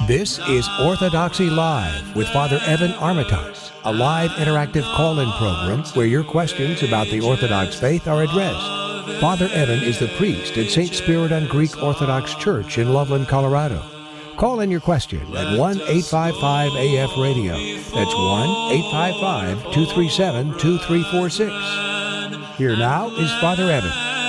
This is Orthodoxy Live with Father Evan Armitage, a live interactive call-in program where your questions about the Orthodox faith are addressed. Father Evan is the priest at St. Spiridon Greek Orthodox Church in Loveland, Colorado. Call in your question at 1-855-AF-RADIO. That's 1-855-237-2346. Here now is Father Evan.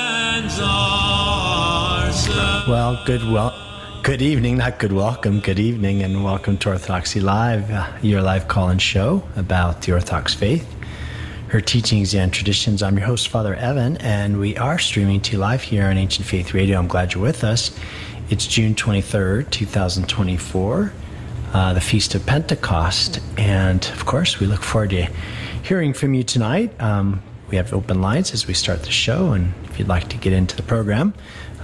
Good evening, not good welcome, good evening, and welcome to Orthodoxy Live, your live call-in show about the Orthodox faith, her teachings and traditions. I'm your host, Father Evan, and we are streaming to you live here on Ancient Faith Radio. I'm glad you're with us. It's June 23rd, 2024, the Feast of Pentecost, and of course, we look forward to hearing from you tonight. We have open lines as we start the show, and if you'd like to get into the program,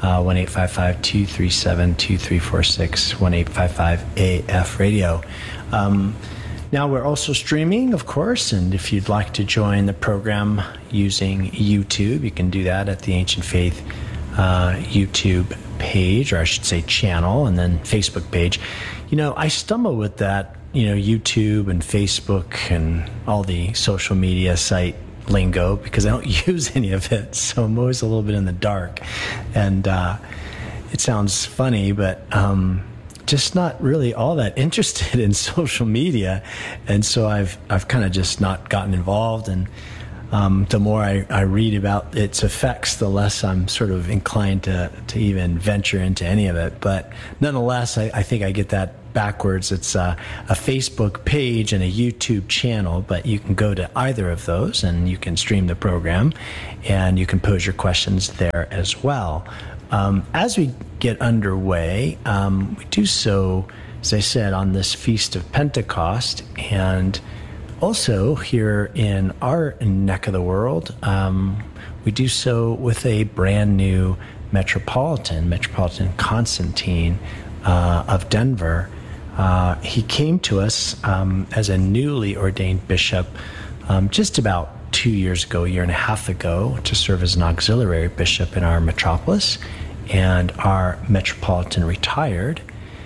1-855-237-2346, 1-855-AF-RADIO. Now we're also streaming, of course, and if you'd like to join the program using YouTube, you can do that at the Ancient Faith YouTube page, or I should say channel, and then Facebook page. You know, I stumble with that, YouTube and Facebook and all the social media site lingo because I don't use any of it, so I'm always a little bit in the dark, and it sounds funny, but just not really all that interested in social media, and so I've kind of just not gotten involved, and the more I read about its effects, the less I'm sort of inclined to even venture into any of it. But nonetheless, I think I get that backwards. It's a Facebook page and a YouTube channel, but you can go to either of those and you can stream the program and you can pose your questions there as well. As we get underway, we do so, as I said, on this Feast of Pentecost, and also here in our neck of the world, we do so with a brand new Metropolitan Constantine of Denver. He came to us as a newly ordained bishop just about 2 years ago, a year and a half ago, to serve as an auxiliary bishop in our metropolis. And our Metropolitan retired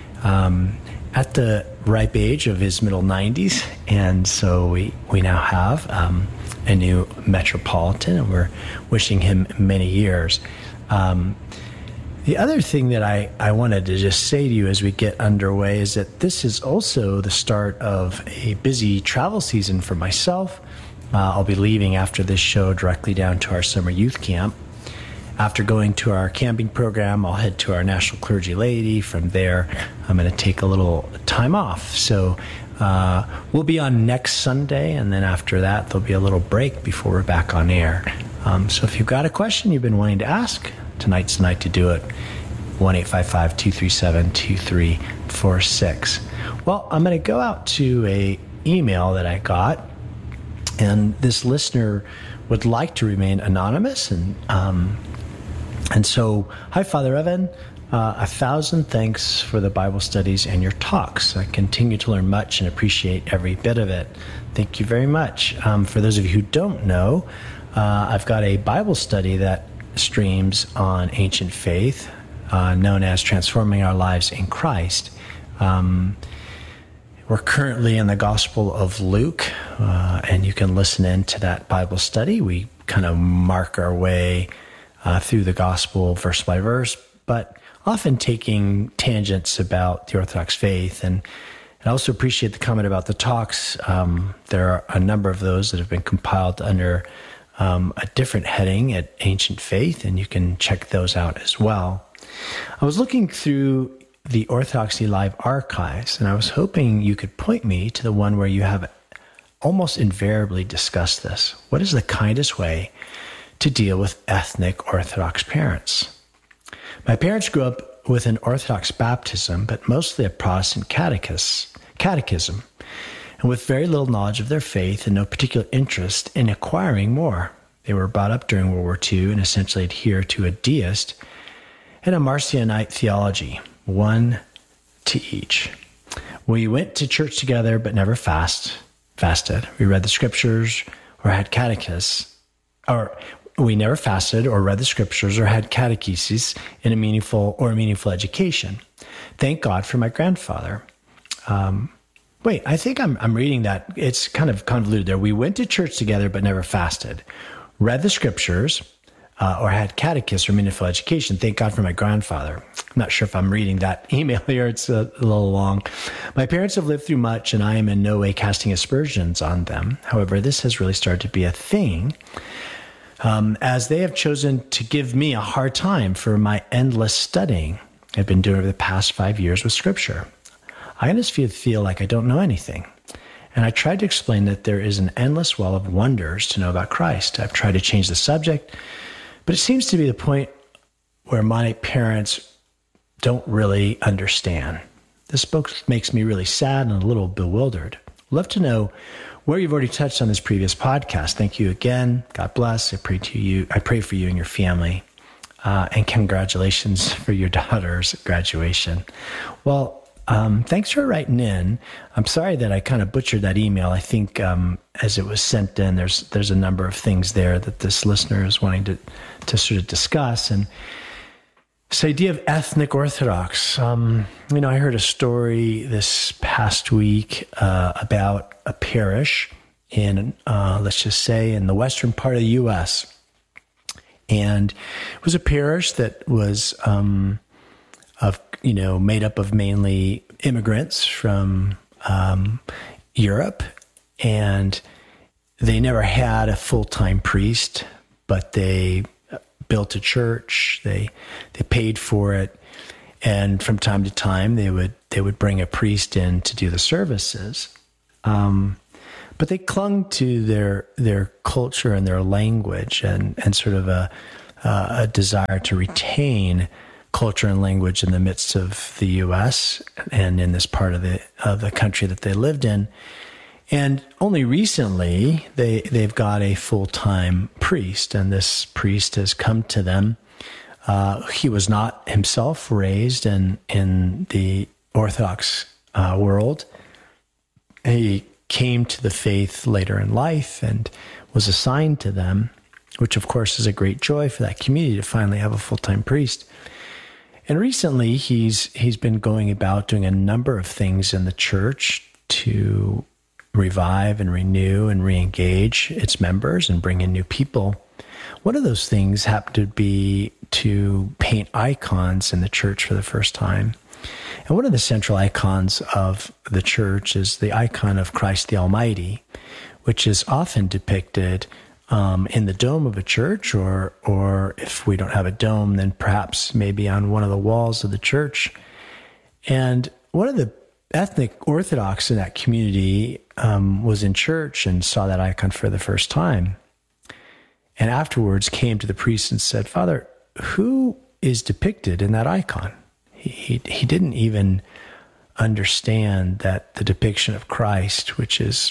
at the ripe age of his middle 90s. And so we now have a new Metropolitan, and we're wishing him many years. The other thing that I wanted to just say to you as we get underway is that this is also the start of a busy travel season for myself. I'll be leaving after this show directly down to our summer youth camp. After going to our camping program, I'll head to our National Clergy Laity. From there, I'm going to take a little time off. So we'll be on next Sunday, and then after that, there'll be a little break before we're back on air. So if you've got a question you've been wanting to ask, tonight's the night to do it. 1-855-237-2346. Well, I'm going to go out to a email that I got, and this listener would like to remain anonymous, and so, hi, Father Evan. 1,000 thanks for the Bible studies and your talks. I continue to learn much and appreciate every bit of it. Thank you very much. For those of you who don't know, I've got a Bible study that streams on Ancient Faith, known as Transforming Our Lives in Christ. We're currently in the Gospel of Luke, and you can listen in to that Bible study. We kind of mark our way through the Gospel verse by verse, but often taking tangents about the Orthodox faith. And I also appreciate the comment about the talks. There are a number of those that have been compiled under a different heading at Ancient Faith, and you can check those out as well. I was looking through the Orthodoxy Live archives, and I was hoping you could point me to the one where you have almost invariably discussed this. What is the kindest way to deal with ethnic Orthodox parents? My parents grew up with an Orthodox baptism, but mostly a Protestant catechism, and with very little knowledge of their faith and no particular interest in acquiring more. They were brought up during World War II and essentially adhere to a deist and a Marcionite theology, one to each. We went to church together but never fasted. We read the scriptures or had catechesis, we never fasted or read the scriptures or had catechesis in a meaningful education. Thank God for my grandfather. Wait, I think I'm reading that. It's kind of convoluted there. We went to church together, but never fasted. Read the scriptures, or had catechism or meaningful education. Thank God for my grandfather. I'm not sure if I'm reading that email here. It's a little long. My parents have lived through much, and I am in no way casting aspersions on them. However, this has really started to be a thing, as they have chosen to give me a hard time for my endless studying I've been doing over the past 5 years with Scripture. I just feel like I don't know anything. And I tried to explain that there is an endless well of wonders to know about Christ. I've tried to change the subject, but it seems to be the point where my parents don't really understand. This book makes me really sad and a little bewildered. Love to know where you've already touched on this previous podcast. Thank you again. God bless. I pray for you and your family. And congratulations for your daughter's graduation. Well, thanks for writing in. I'm sorry that I kind of butchered that email. I think as it was sent in, there's a number of things there that this listener is wanting to sort of discuss. And this idea of ethnic Orthodox. I heard a story this past week about a parish in, let's just say, in the western part of the U.S., and it was a parish that was made up of mainly immigrants from Europe, and they never had a full-time priest, but they built a church. They paid for it, and from time to time they would bring a priest in to do the services. But they clung to their culture and their language, and sort of a desire to retain culture and language in the midst of the U.S. and in this part of the country that they lived in. And only recently they've got a full-time priest, and this priest has come to them. He was not himself raised in the Orthodox world. He came to the faith later in life and was assigned to them, which of course is a great joy for that community to finally have a full-time priest. And recently he's been going about doing a number of things in the church to revive and renew and re-engage its members and bring in new people. One of those things happened to be to paint icons in the church for the first time. And one of the central icons of the church is the icon of Christ the Almighty, which is often depicted in the dome of a church, or if we don't have a dome, then perhaps maybe on one of the walls of the church. And one of the ethnic Orthodox in that community was in church and saw that icon for the first time. And afterwards came to the priest and said, "Father, who is depicted in that icon?" He didn't even understand that the depiction of Christ, which is,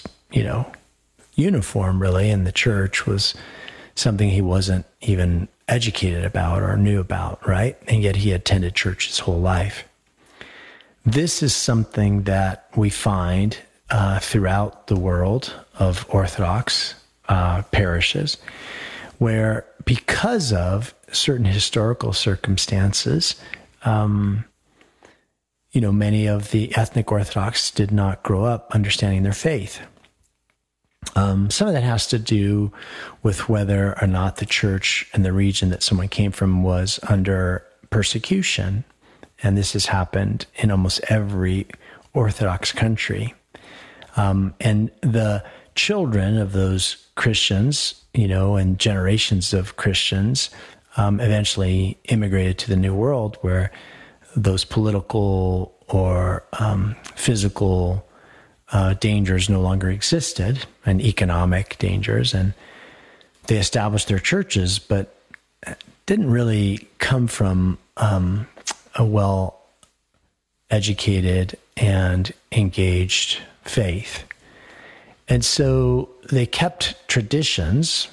uniform really in the church, was something he wasn't even educated about or knew about, right? And yet he attended church his whole life. This is something that we find throughout the world of Orthodox parishes, where because of certain historical circumstances, many of the ethnic Orthodox did not grow up understanding their faith. Some of that has to do with whether or not the church in the region that someone came from was under persecution. And this has happened in almost every Orthodox country. And the children of those Christians, and generations of Christians, eventually immigrated to the New World, where those political or physical dangers no longer existed, and economic dangers, and they established their churches, but didn't really come from a well-educated and engaged faith. And so they kept traditions,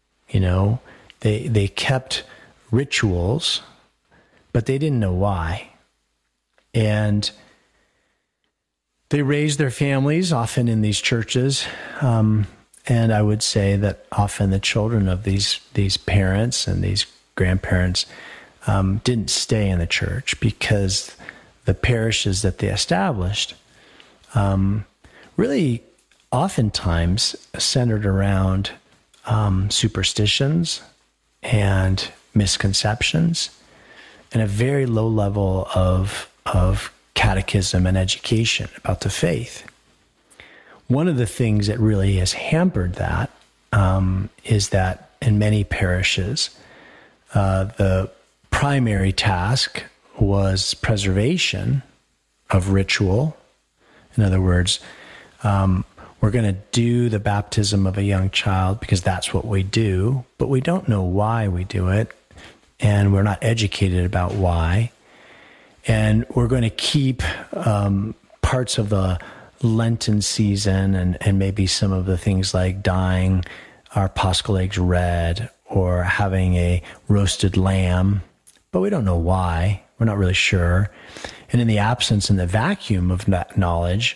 they kept rituals, but they didn't know why. And they raised their families often in these churches. And I would say that often the children of these parents and these grandparents didn't stay in the church, because the parishes that they established really oftentimes centered around superstitions and misconceptions, and a very low level of catechism and education about the faith. One of the things that really has hampered that is that in many parishes, the primary task was preservation of ritual. In other words, we're going to do the baptism of a young child because that's what we do, but we don't know why we do it, and we're not educated about why. And we're going to keep parts of the Lenten season and maybe some of the things like dyeing our Paschal eggs red or having a roasted lamb, but we don't know why. We're not really sure. And in the absence, in the vacuum of that knowledge,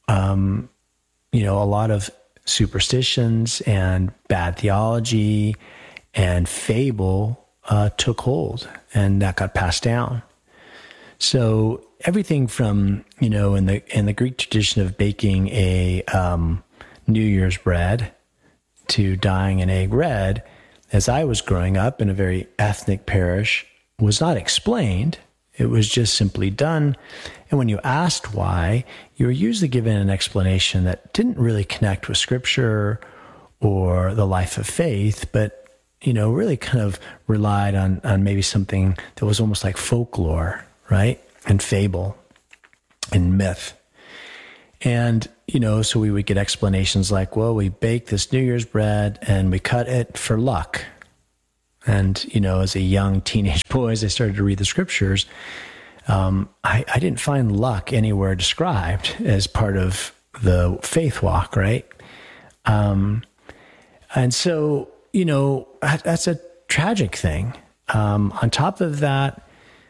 a lot of superstitions and bad theology and fable took hold, and that got passed down. So everything from, in the Greek tradition of baking a New Year's bread to dyeing an egg red, as I was growing up in a very ethnic parish, was not explained. It was just simply done. And when you asked why, you were usually given an explanation that didn't really connect with Scripture or the life of faith, but, really kind of relied on maybe something that was almost like folklore, right? And fable and myth. And, so we would get explanations like, well, we bake this New Year's bread and we cut it for luck. And, as a young teenage boy, as I started to read the Scriptures, I didn't find luck anywhere described as part of the faith walk, right? And so, that's a tragic thing. On top of that,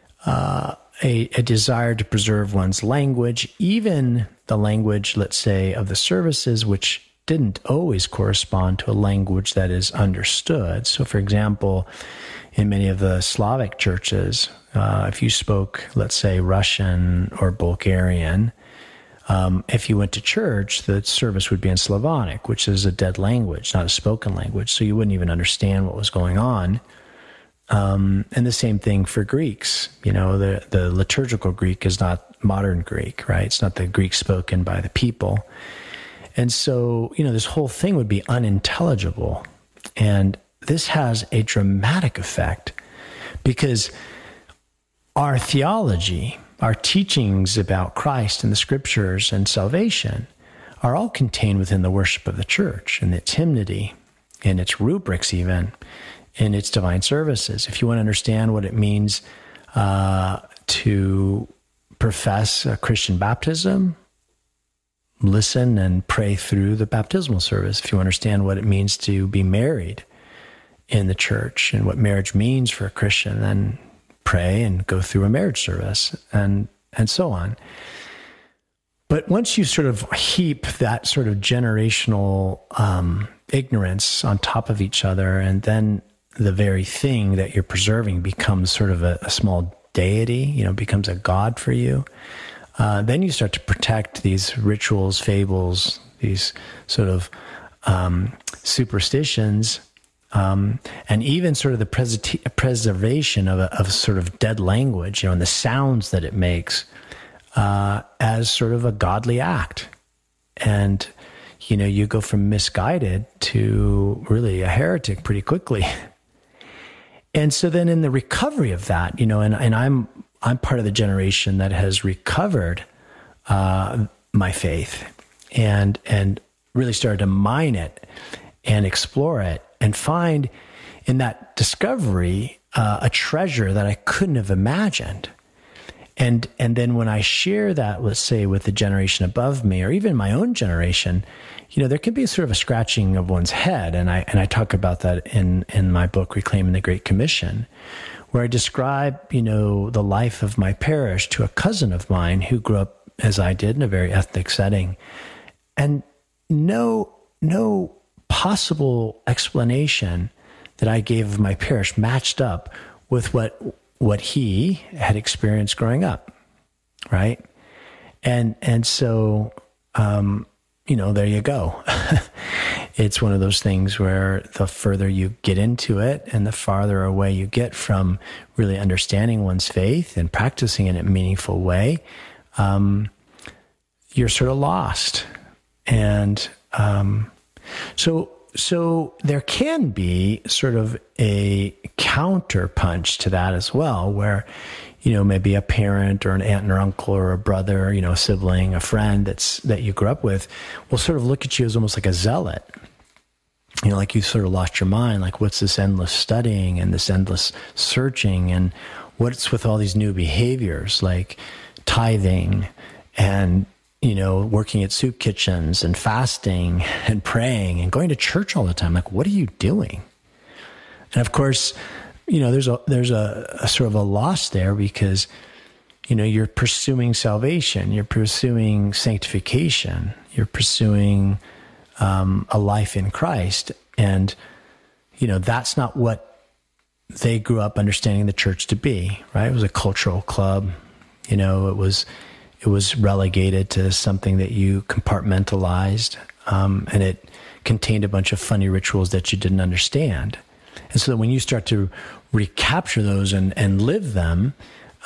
a desire to preserve one's language, even the language, let's say, of the services, which didn't always correspond to a language that is understood. So, for example, in many of the Slavic churches, if you spoke, let's say, Russian or Bulgarian, if you went to church, the service would be in Slavonic, which is a dead language, not a spoken language. So you wouldn't even understand what was going on. And the same thing for Greeks. The liturgical Greek is not modern Greek, right? It's not the Greek spoken by the people. And so, this whole thing would be unintelligible. And this has a dramatic effect because our theology, our teachings about Christ and the Scriptures and salvation are all contained within the worship of the church and its hymnody and its rubrics even, in its divine services. If you want to understand what it means to profess a Christian baptism, listen and pray through the baptismal service. If you understand what it means to be married in the church and what marriage means for a Christian, then pray and go through a marriage service and so on. But once you sort of heap that sort of generational ignorance on top of each other, and then the very thing that you're preserving becomes sort of a small deity, becomes a god for you, then you start to protect these rituals, fables, these sort of superstitions, and even sort of the preservation of sort of dead language, and the sounds that it makes as sort of a godly act. And, you go from misguided to really a heretic pretty quickly. And so then in the recovery of that, and I'm part of the generation that has recovered my faith and really started to mine it and explore it and find in that discovery a treasure that I couldn't have imagined. And then when I share that, let's say, with the generation above me or even my own generation, there can be sort of a scratching of one's head. And I talk about that in my book, Reclaiming the Great Commission, where I describe, the life of my parish to a cousin of mine who grew up as I did in a very ethnic setting. And no possible explanation that I gave of my parish matched up with what he had experienced growing up, right? And so there you go. It's one of those things where the further you get into it and the farther away you get from really understanding one's faith and practicing it in a meaningful way, you're sort of lost. And so there can be sort of a counterpunch to that as well, where, maybe a parent or an aunt or uncle or a brother, a sibling, a friend that you grew up with will sort of look at you as almost like a zealot. Like you sort of lost your mind, like what's this endless studying and this endless searching, and what's with all these new behaviors like tithing and, working at soup kitchens and fasting and praying and going to church all the time. Like, what are you doing? And of course, there's a sort of a loss there because, you're pursuing salvation, you're pursuing sanctification, you're pursuing a life in Christ. And, that's not what they grew up understanding the church to be, right? It was a cultural club. It was relegated to something that you compartmentalized, and it contained a bunch of funny rituals that you didn't understand. And so that when you start to recapture those and live them,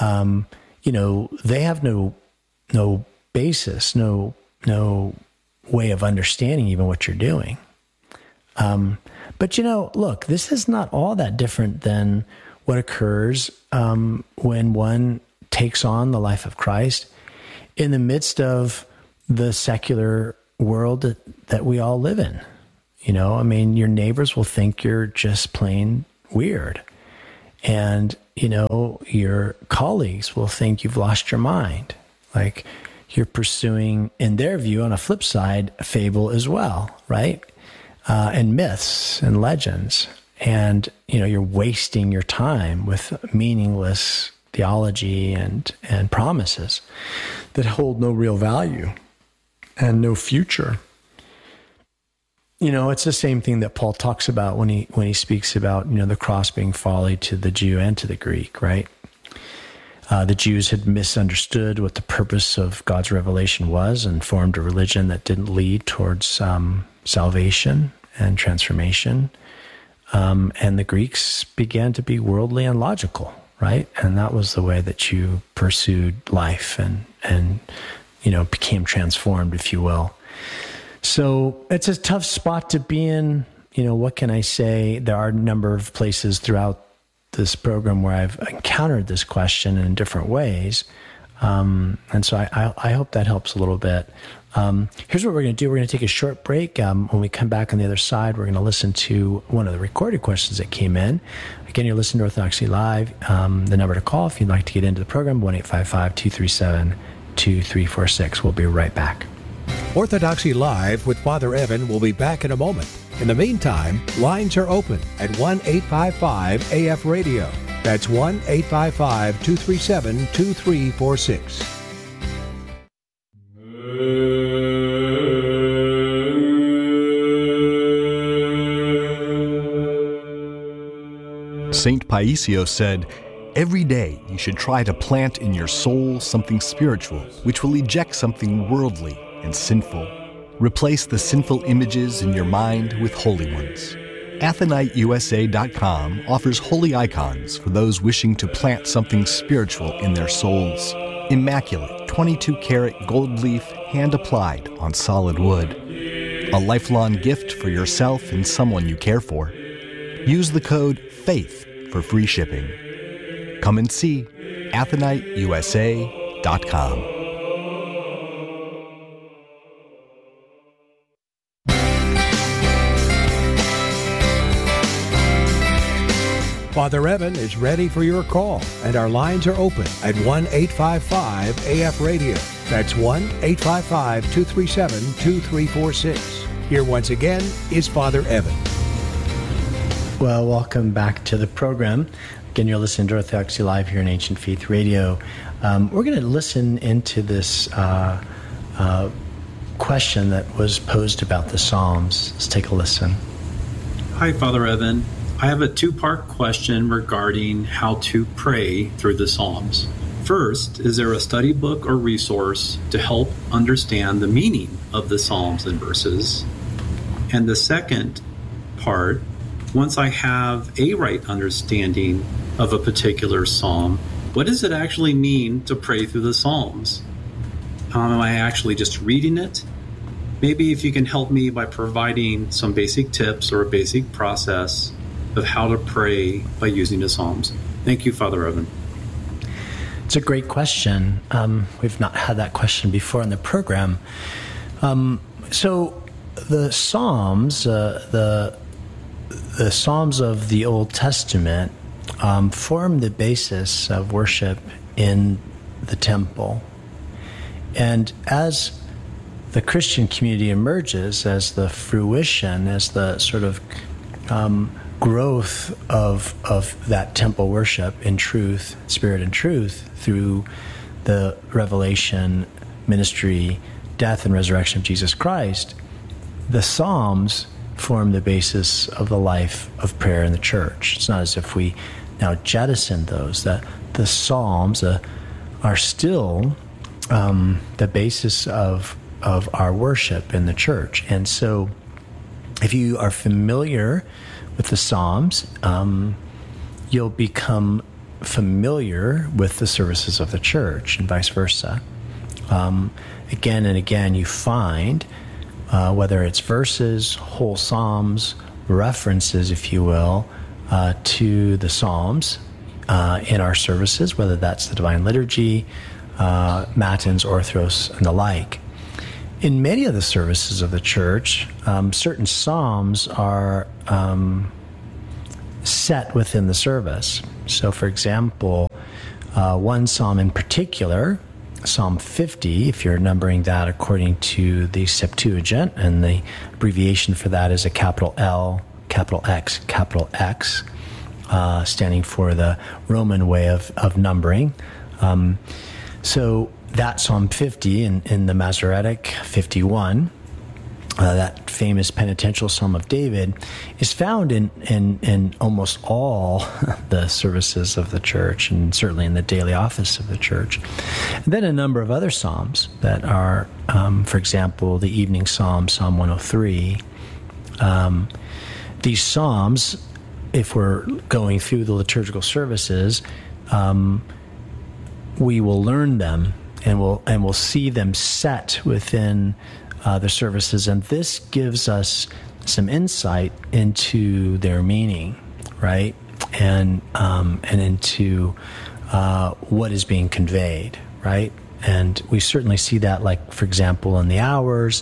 they have no basis, no way of understanding even what you're doing. But look, this is not all that different than what occurs when one takes on the life of Christ in the midst of the secular world that we all live in. Your neighbors will think you're just plain weird. And, your colleagues will think you've lost your mind. Like you're pursuing, in their view, on a flip side, a fable as well, right? And myths and legends. And, you're wasting your time with meaningless theology and promises that hold no real value and no future. It's the same thing that Paul talks about when he speaks about, the cross being folly to the Jew and to the Greek, right? The Jews had misunderstood what the purpose of God's revelation was and formed a religion that didn't lead towards salvation and transformation. And the Greeks began to be worldly and logical, right? And that was the way that you pursued life and became transformed, if you will. So it's a tough spot to be in. What can I say? There are a number of places throughout this program where I've encountered this question in different ways. And so I hope that helps a little bit. Here's what we're going to do. We're going to take a short break. When we come back on the other side, we're going to listen to one of the recorded questions that came in. Again, you're listening to Orthodoxy Live. The number to call if you'd like to get into the program, 1-855-237-2346. We'll be right back. Orthodoxy Live with Father Evan will be back in a moment. In the meantime, lines are open at 1-855-AF-RADIO. That's 1-855-237-2346. Saint Paisios said, "Every day you should try to plant in your soul something spiritual, which will eject something worldly and sinful. Replace the sinful images in your mind with holy ones." AtheniteUSA.com offers holy icons for those wishing to plant something spiritual in their souls. Immaculate 22-karat gold leaf hand-applied on solid wood. A lifelong gift for yourself and someone you care for. Use the code FAITH for free shipping. Come and see AtheniteUSA.com. Father Evan is ready for your call, and our lines are open at 1-855-AF-RADIO. That's 1-855-237-2346. Here once again is Father Evan. Well, welcome back to the program. Again, you're listening to Orthodoxy Live here on Ancient Faith Radio. We're going to listen into this question that was posed about the Psalms. Let's take a listen. Hi, Father Evan. I have a two-part question regarding how to pray through the Psalms. First, is there a study book or resource to help understand the meaning of the Psalms and verses? And the second part, once I have a right understanding of a particular psalm, what does it actually mean to pray through the Psalms? Am I actually just reading it? Maybe if you can help me by providing some basic tips or a basic process of how to pray by using the Psalms. Thank you, Father Evan. It's a great question. We've not had that question before in the program. So the Psalms, the Psalms of the Old Testament form the basis of worship in the temple. And as the Christian community emerges, as the fruition, as the sort of growth of that temple worship in truth, spirit and truth, through the revelation, ministry, death, and resurrection of Jesus Christ, the Psalms form the basis of the life of prayer in the church. It's not as if we now jettison those. The Psalms are still the basis of our worship in the church. And so if you are familiar with the Psalms, you'll become familiar with the services of the church and vice versa. Again and again, you find, whether it's verses, whole Psalms, references, if you will, to the Psalms in our services, whether that's the Divine Liturgy, Matins, Orthros, and the like. In many of the services of the church, certain psalms are set within the service. So, for example, one psalm in particular, Psalm 50, if you're numbering that according to the Septuagint, and the abbreviation for that is a capital L, capital X, capital X, standing for the Roman way of numbering. So that Psalm 50 in the Masoretic 51, that famous penitential Psalm of David, is found in almost all the services of the church, and certainly in the daily office of the church. And then a number of other psalms that are, for example, the evening psalm, Psalm 103. These psalms, if we're going through the liturgical services, we will learn them and we'll see them set within the services, and this gives us some insight into their meaning, right? And into what is being conveyed, right? And we certainly see that, like, for example, in the hours,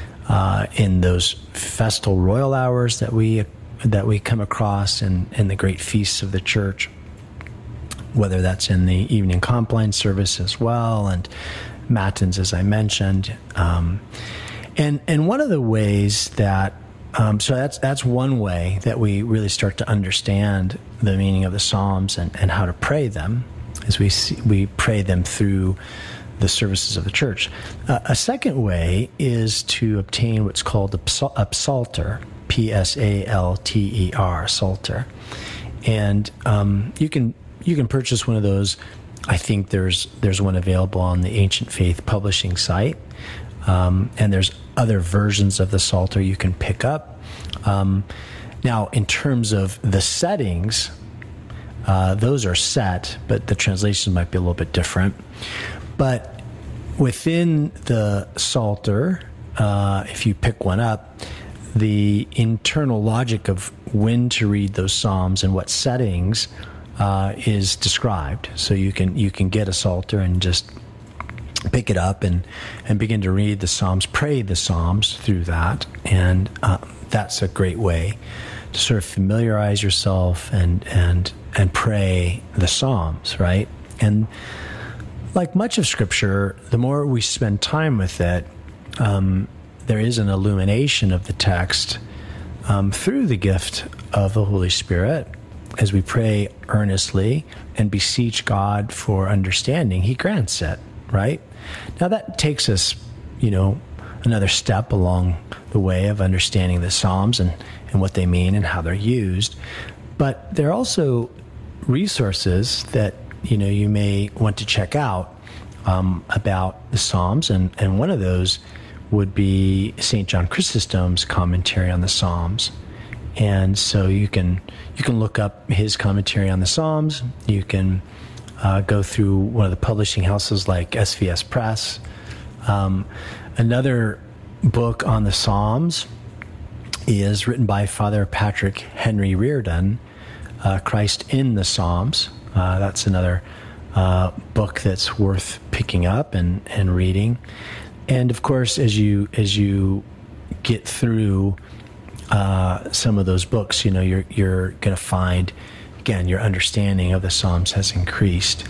in those festal royal hours that we come across in the great feasts of the church, whether that's in the evening compline service as well, and matins, as I mentioned. And one of the ways that, so that's one way that we really start to understand the meaning of the Psalms and how to pray them, as we pray them through the services of the church. A second way is to obtain what's called a psalter, Psalter, psalter. And you can purchase one of those. I think there's one available on the Ancient Faith publishing site. And there's other versions of the Psalter you can pick up. Now, in terms of the settings, those are set, but the translations might be a little bit different. But within the Psalter, if you pick one up, the internal logic of when to read those psalms and what settings is described. So you can get a Psalter and just pick it up and begin to read the Psalms, pray the Psalms through that, and that's a great way to sort of familiarize yourself and pray the Psalms, right? And like much of Scripture, the more we spend time with it, there is an illumination of the text through the gift of the Holy Spirit. As we pray earnestly and beseech God for understanding, He grants it, right? Now that takes us, another step along the way of understanding the Psalms and what they mean and how they're used. But there are also resources that you may want to check out about the Psalms, and one of those would be St. John Chrysostom's commentary on the Psalms. And so you can look up his commentary on the Psalms. You can go through one of the publishing houses like SVS Press. Another book on the Psalms is written by Father Patrick Henry Reardon, Christ in the Psalms. That's another book that's worth picking up and reading. And of course, as you get through some of those books, you're going to find, again, your understanding of the Psalms has increased.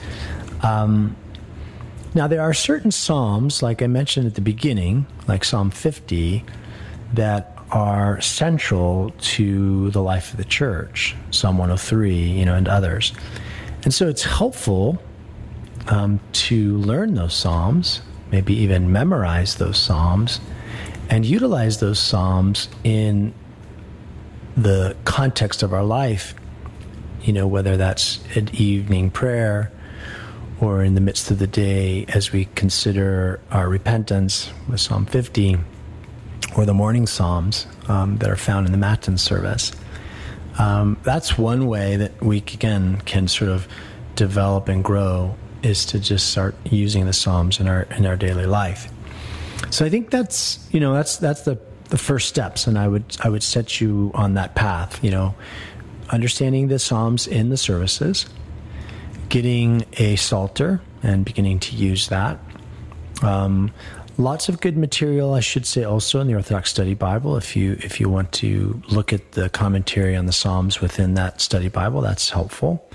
Now, there are certain Psalms, like I mentioned at the beginning, like Psalm 50, that are central to the life of the church, Psalm 103, and others. And so it's helpful to learn those Psalms, maybe even memorize those Psalms, and utilize those Psalms in the context of our life, whether that's at evening prayer or in the midst of the day as we consider our repentance with Psalm 50, or the morning Psalms that are found in the Matins service. That's one way that we, again, can sort of develop and grow, is to just start using the Psalms in our daily life. So I think that's the first steps, and I would set you on that path. Understanding the Psalms in the services, getting a Psalter and beginning to use that. Lots of good material, I should say, also in the Orthodox Study Bible. If you want to look at the commentary on the Psalms within that study Bible, that's helpful.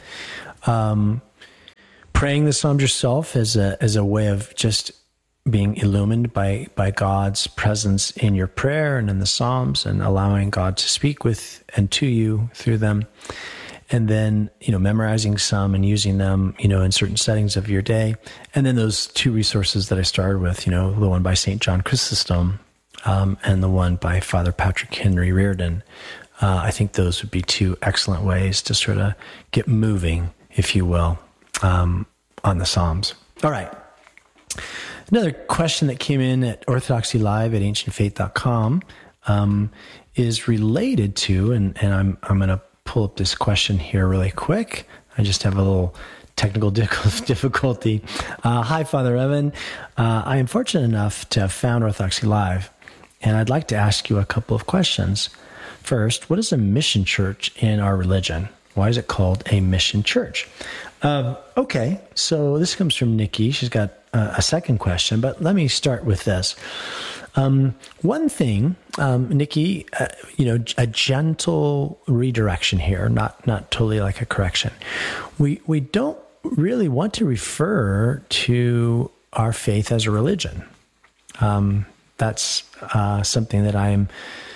Praying the Psalms yourself as a way of just being illumined by God's presence in your prayer and in the Psalms, and allowing God to speak with and to you through them. And then, memorizing some and using them, in certain settings of your day. And then those two resources that I started with, the one by St. John Chrysostom and the one by Father Patrick Henry Reardon. I think those would be two excellent ways to sort of get moving, if you will, on the Psalms. All right. Another question that came in at orthodoxylive@ancientfaith.com is related to, and I'm going to pull up this question here really quick. I just have a little technical difficulty. Hi, Father Evan. I am fortunate enough to have found Orthodoxy Live, and I'd like to ask you a couple of questions. First, what is a mission church in our religion? Why is it called a mission church? Okay, so this comes from Nikki. She's got a second question, but let me start with this. One thing, Nikki, a gentle redirection here, not totally like a correction. We don't really want to refer to our faith as a religion. That's something that I'm,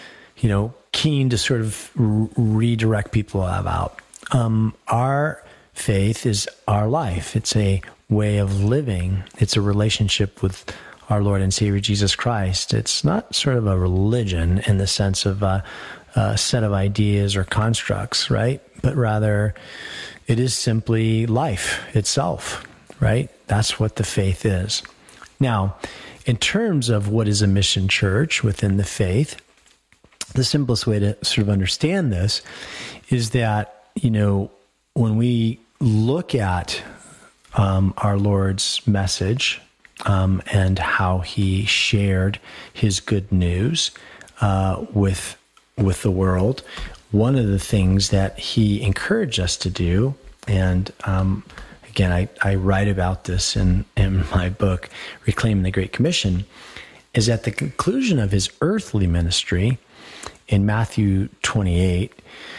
keen to sort of redirect people about. Our faith is our life. It's a way of living. It's a relationship with our Lord and Savior Jesus Christ. It's not sort of a religion in the sense of a set of ideas or constructs, right? But rather, it is simply life itself, right? That's what the faith is. Now, in terms of what is a mission church within the faith, the simplest way to sort of understand this is that, when we look at our Lord's message and how he shared his good news with the world, one of the things that he encouraged us to do, and again, I write about this in my book, Reclaiming the Great Commission, is at the conclusion of his earthly ministry in Matthew 28,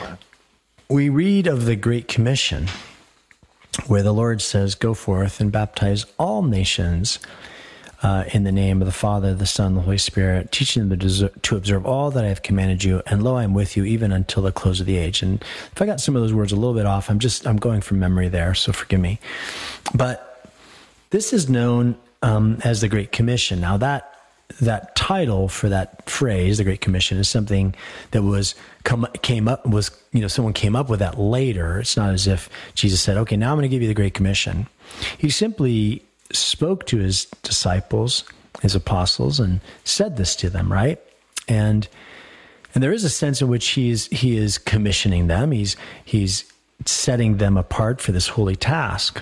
we read of the Great Commission, where the Lord says, "Go forth and baptize all nations in the name of the Father, the Son, and the Holy Spirit, teaching them to observe all that I have commanded you, and lo, I am with you even until the close of the age." And if I got some of those words a little bit off, I'm going from memory there, so forgive me. But this is known as the Great Commission. Now, that that title for that phrase, the Great Commission, is something that someone came up with that later. It's not as if Jesus said, okay, now I'm going to give you the Great Commission. He simply spoke to his disciples, his apostles, and said this to them, right? And there is a sense in which he is commissioning them. He's setting them apart for this holy task.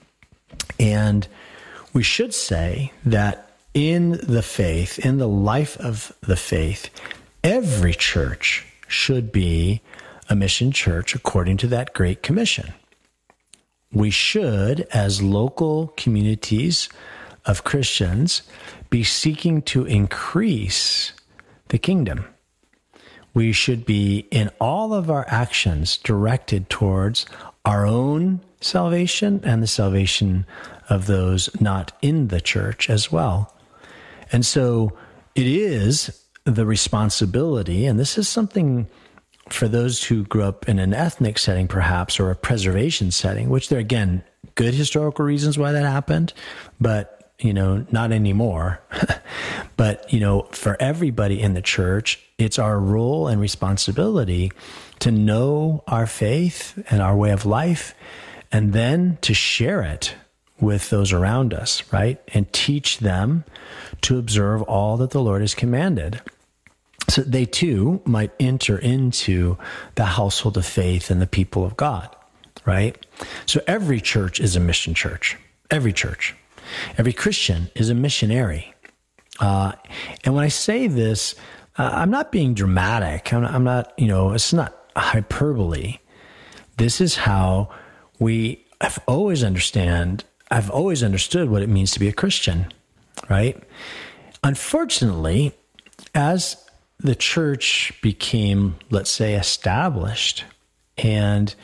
And we should say that in the faith, in the life of the faith, every church should be a mission church according to that Great Commission. We should, as local communities of Christians, be seeking to increase the kingdom. We should be, in all of our actions, directed towards our own salvation and the salvation of those not in the church as well. And so it is the responsibility, and this is something for those who grew up in an ethnic setting perhaps, or a preservation setting, which there are, again, good historical reasons why that happened, but not anymore. But, for everybody in the church, it's our role and responsibility to know our faith and our way of life, and then to share it with those around us, right? And teach them to observe all that the Lord has commanded, so they too might enter into the household of faith and the people of God, right? So every church is a mission church. Every church. Every Christian is a missionary. And when I say this, I'm not being dramatic. I'm not, it's not hyperbole. This is how I've always understood what it means to be a Christian, right? Unfortunately, as the church became, let's say, established, and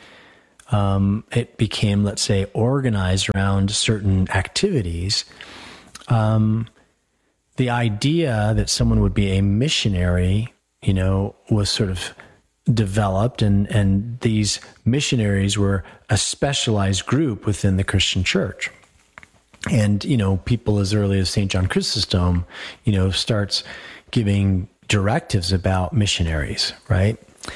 it became, let's say, organized around certain activities, the idea that someone would be a missionary, was sort of developed, and these missionaries were a specialized group within the Christian church. And, people as early as St. John Chrysostom, starts giving directives about missionaries, right?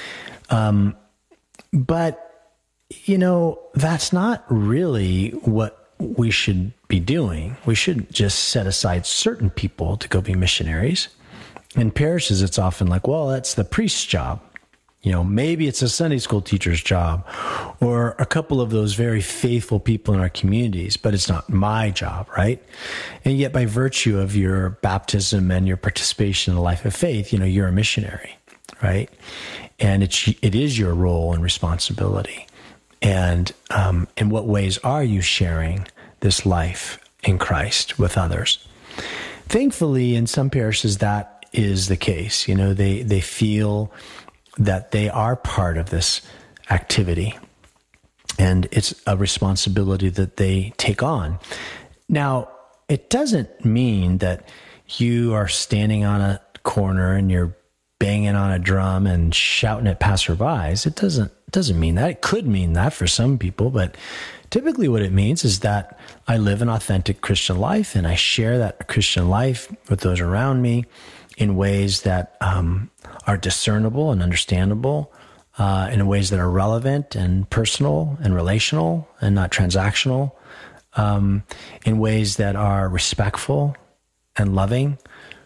But, that's not really what we should be doing. We shouldn't just set aside certain people to go be missionaries. In parishes, it's often like, well, that's the priest's job. Maybe it's a Sunday school teacher's job, or a couple of those very faithful people in our communities, but it's not my job, right? And yet by virtue of your baptism and your participation in the life of faith, you're a missionary, right? And it is your role and responsibility. And in what ways are you sharing this life in Christ with others? Thankfully, in some parishes, that is the case. They feel that they are part of this activity, and it's a responsibility that they take on. Now, it doesn't mean that you are standing on a corner and you're banging on a drum and shouting at passerbys. It doesn't mean that. It could mean that for some people, but typically what it means is that I live an authentic Christian life, and I share that Christian life with those around me in ways that are discernible and understandable, in ways that are relevant and personal and relational and not transactional, in ways that are respectful and loving.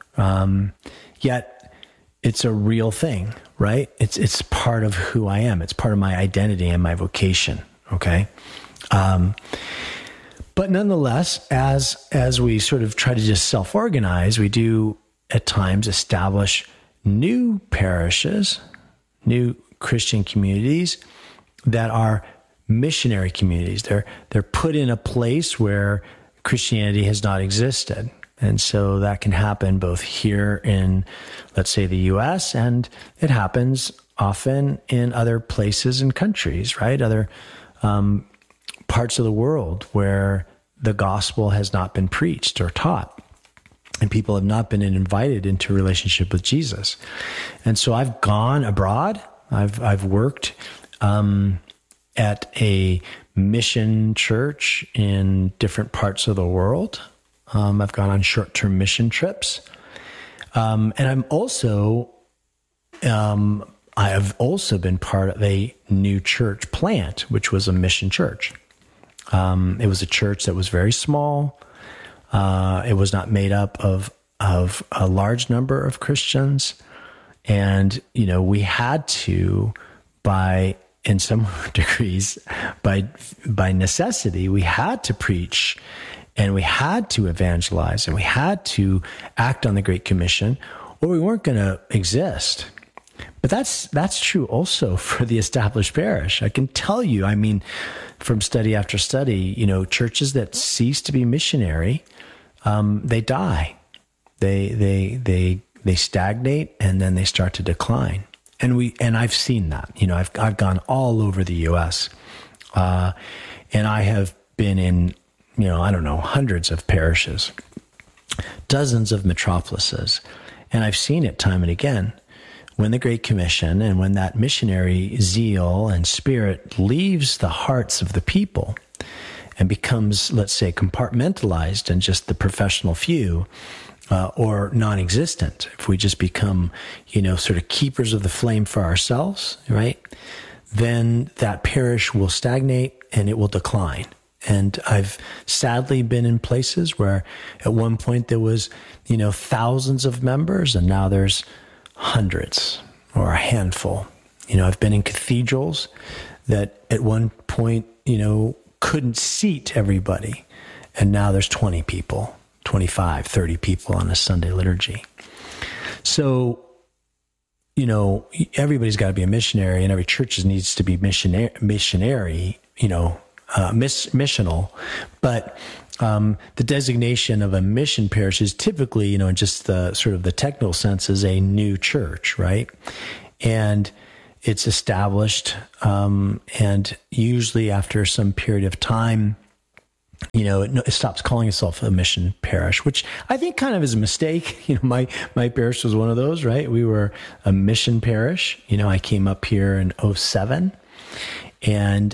Yet it's a real thing, right? It's part of who I am. It's part of my identity and my vocation, okay? But nonetheless, as we sort of try to just self-organize, we do at times establish new parishes, new Christian communities that are missionary communities. They're put in a place where Christianity has not existed. And so that can happen both here in, let's say, the U.S., and it happens often in other places and countries, right? Other parts of the world where the gospel has not been preached or taught, and people have not been invited into a relationship with Jesus. And so I've gone abroad. I've worked at a mission church in different parts of the world. I've gone on short-term mission trips. And I'm also, I have also been part of a new church plant, which was a mission church. It was a church that was very small. It was not made up of a large number of Christians. And, we had to, in some degrees, by necessity, we had to preach and we had to evangelize and we had to act on the Great Commission, or we weren't going to exist. But that's true also for the established parish. I can tell you, from study after study, churches that cease to be missionary, they die. They stagnate and then they start to decline. And I've seen that. I've gone all over the U.S. And I have been in, hundreds of parishes, dozens of metropolises, and I've seen it time and again. When the Great Commission and when that missionary zeal and spirit leaves the hearts of the people and becomes, let's say, compartmentalized in just the professional few, or non-existent, if we just become, sort of keepers of the flame for ourselves, right? Then that parish will stagnate and it will decline. And I've sadly been in places where at one point there was, thousands of members and now there's hundreds or a handful. I've been in cathedrals that at one point, couldn't seat everybody. And now there's 20 people, 25, 30 people on a Sunday liturgy. So, everybody's got to be a missionary and every church needs to be missionary, missional. But the designation of a mission parish is typically, in just the sort of the technical sense, is a new church, right? And it's established, and usually after some period of time, it stops calling itself a mission parish, which I think kind of is a mistake. My parish was one of those, right? We were a mission parish. I came up here in 2007, and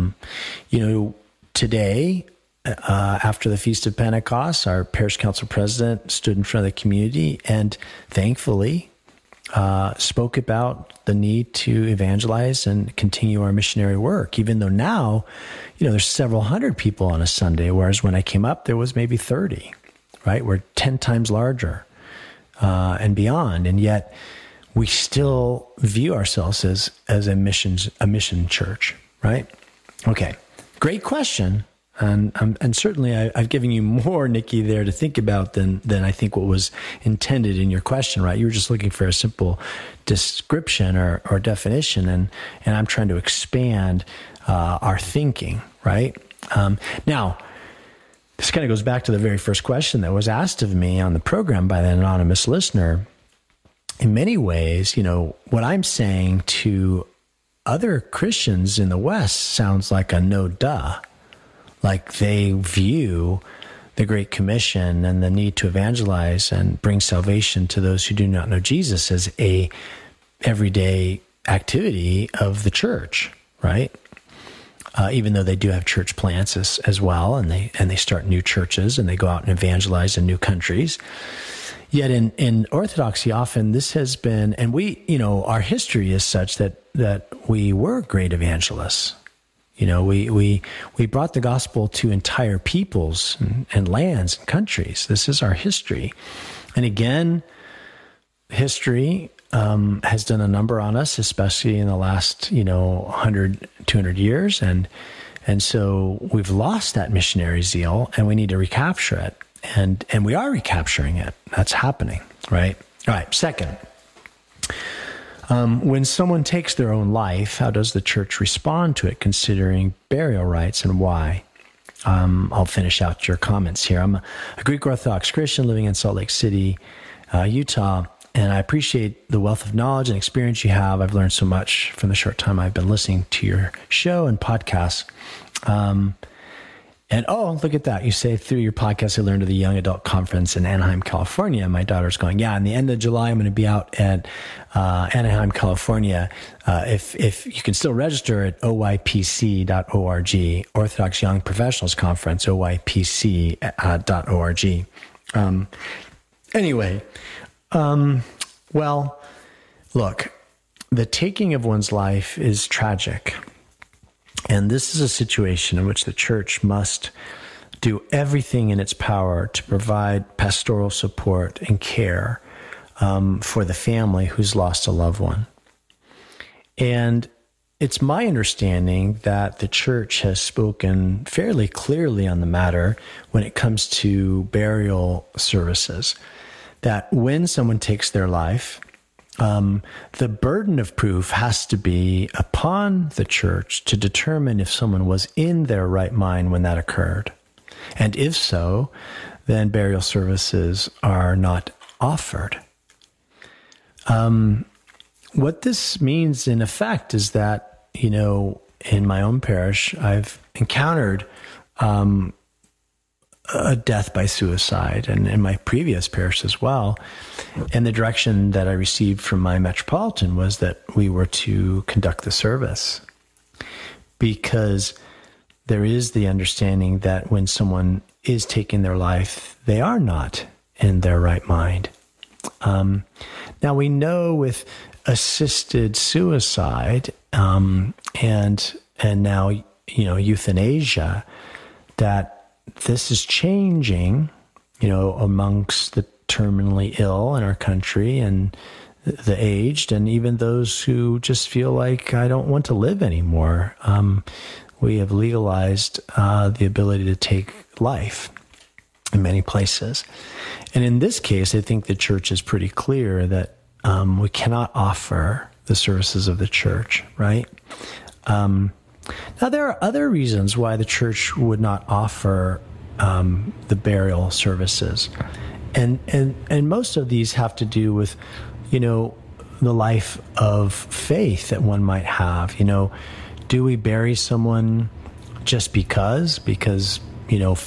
today, after the Feast of Pentecost, our parish council president stood in front of the community and thankfully spoke about the need to evangelize and continue our missionary work, even though now, there's several hundred people on a Sunday, whereas when I came up, there was maybe 30, right? We're 10 times larger and beyond, and yet we still view ourselves as a mission church, right? Okay, great question. And certainly I've given you more, Nikki, there to think about than I think what was intended in your question, right? You were just looking for a simple description or definition, and I'm trying to expand our thinking, right? Now, this kind of goes back to the very first question that was asked of me on the program by an anonymous listener. In many ways, what I'm saying to other Christians in the West sounds like a no duh. Like they view the Great Commission and the need to evangelize and bring salvation to those who do not know Jesus as a everyday activity of the church, right? Even though they do have church plants as well, and they start new churches and they go out and evangelize in new countries. Yet in Orthodoxy, often this has been, and we, our history is such that we were great evangelists. We brought the gospel to entire peoples and lands and countries. This is our history. And again, history has done a number on us, especially in the last, 100, 200 years. And so we've lost that missionary zeal and we need to recapture it. And we are recapturing it. That's happening, right? All right, second. When someone takes their own life, how does the church respond to it, considering burial rites, and why? I'll finish out your comments here. I'm a Greek Orthodox Christian living in Salt Lake City, Utah, and I appreciate the wealth of knowledge and experience you have. I've learned so much from the short time I've been listening to your show and podcasts. And look at that. You say through your podcast, I learned of the Young Adult Conference in Anaheim, California. My daughter's going, in the end of July, I'm going to be out at Anaheim, California. If you can still register at oypc.org, Orthodox Young Professionals Conference, oypc.org. Anyway, Well, look, the taking of one's life is tragic. And this is a situation in which the church must do everything in its power to provide pastoral support and care for the family who's lost a loved one. And it's my understanding that the church has spoken fairly clearly on the matter when it comes to burial services, that when someone takes their life, the burden of proof has to be upon the church to determine if someone was in their right mind when that occurred. And if so, then burial services are not offered. What this means in effect is that, in my own parish, I've encountered a death by suicide, and in my previous parish as well. And the direction that I received from my metropolitan was that we were to conduct the service, because there is the understanding that when someone is taking their life, they are not in their right mind. Now we know with assisted suicide and now euthanasia that this is changing, amongst the terminally ill in our country and the aged, and even those who just feel like, I don't want to live anymore. We have legalized the ability to take life in many places. And in this case, I think the church is pretty clear that we cannot offer the services of the church, right? Now, there are other reasons why the church would not offer the burial services. And most of these have to do with, the life of faith that one might have. Do we bury someone just because,